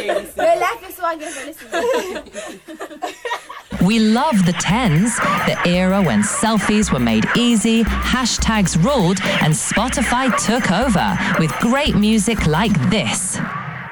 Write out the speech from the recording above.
Relax le swagger, We love the 10s, the era when selfies were made easy, hashtags ruled, and Spotify took over with great music like this.